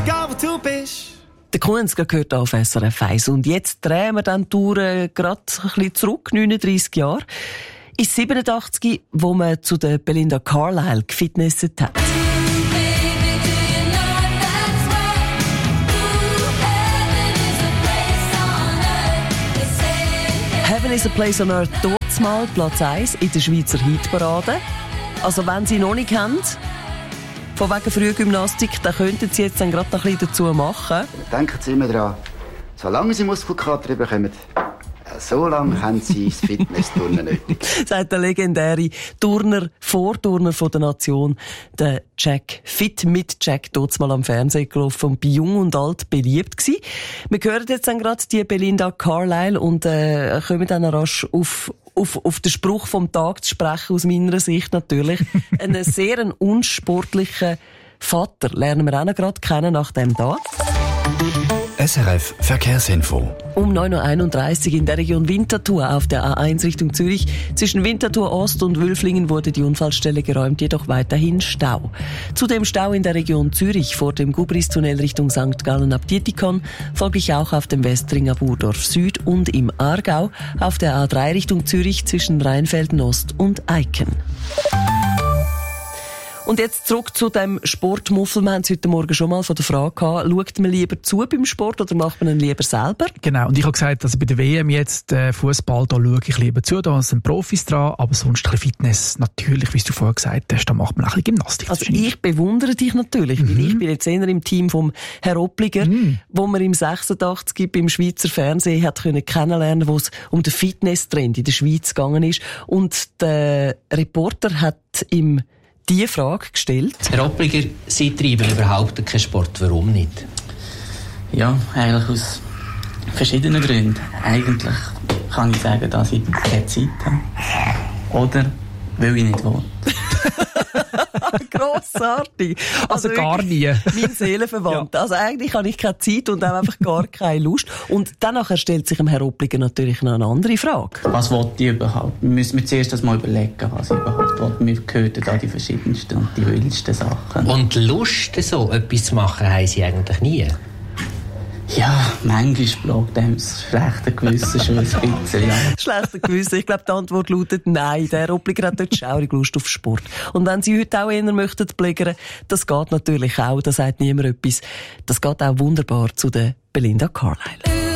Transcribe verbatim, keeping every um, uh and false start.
egal wo du bist. Der Kunz gehört auf S R F eins. Und jetzt drehen wir dann die Tour äh, gerade ein bisschen zurück, neununddreissig Jahre. Ist siebenundachtzig, wo man zu der Belinda Carlisle gefitnesset hat. Heaven is a place on earth, dort mal Platz eins in der Schweizer Hitparade. Also wenn Sie noch nicht kennen, von wegen Frühgymnastik, dann könnten Sie jetzt dann gerade noch ein bisschen dazu machen. Denken Sie immer dran, solange Sie Muskelkater bekommen, so lange haben Sie das Fitnessturnen nötig. Sagt der legendäre Turner, Vorturner von der Nation, der Jack Fit mit Jack, dort mal am Fernsehen gelaufen und bei Jung und Alt beliebt gewesen. Wir hören jetzt dann gerade die Belinda Carlisle und äh, kommen dann rasch auf Auf, auf den Spruch vom Tag zu sprechen, aus meiner Sicht natürlich. Einen sehr unsportlichen Vater lernen wir auch noch gerade kennen nach dem da. S R F Verkehrsinfo. Um neun Uhr einunddreißig in der Region Winterthur auf der A eins Richtung Zürich. Zwischen Winterthur Ost und Wülflingen wurde die Unfallstelle geräumt, jedoch weiterhin Stau. Zudem Stau in der Region Zürich vor dem Gubris-Tunnel Richtung Sankt Gallen ab Dietikon, folglich auch auf dem Westringer Burdorf Süd und im Aargau auf der A drei Richtung Zürich zwischen Rheinfelden Ost und Eiken. Und jetzt zurück zu dem Sportmuffel. Wir haben es heute Morgen schon mal von der Frage gehabt, schaut man lieber zu beim Sport oder macht man ihn lieber selber? Genau, und ich habe gesagt, also bei der W M jetzt äh, Fußball, da schaue ich lieber zu, da sind Profis dran, aber sonst ein bisschen Fitness, natürlich, wie du vorher gesagt hast, da macht man auch ein bisschen Gymnastik. Also ich bewundere dich natürlich, mhm. weil ich bin jetzt eher im Team vom Herr Oppliger, mhm. wo man im sechsundachtzig beim Schweizer Fernsehen hat können kennenlernen, wo es um den Fitnesstrend in der Schweiz gegangen ist. Und der Reporter hat im die Frage gestellt. Herr Oppliger, Sie treiben überhaupt keinen Sport. Warum nicht? Ja, eigentlich aus verschiedenen Gründen. Eigentlich kann ich sagen, dass ich keine Zeit habe. Oder weil ich nicht will. Grossartig. Also, also gar nie. Mein Seelenverwandter. Ja. Also eigentlich habe ich keine Zeit und auch einfach gar keine Lust. Und danach stellt sich dem Herr Oppliger natürlich noch eine andere Frage. Was will ich überhaupt? Wir müssen mir zuerst das mal überlegen, was ich überhaupt will. Wir hören da die verschiedensten und die wildesten Sachen. Und Lust, so etwas zu machen, haben Sie eigentlich nie? Ja, manchmal plagt einem das schlechte Gewissen schon ein bisschen. Ja. Schlechte Gewissen? Ich glaube, die Antwort lautet nein. Der Oppliger hat dort schaurig Lust auf Sport. Und wenn Sie heute auch eher möchten plägern, das geht natürlich auch, da sagt niemand etwas. Das geht auch wunderbar zu der Belinda Carlisle.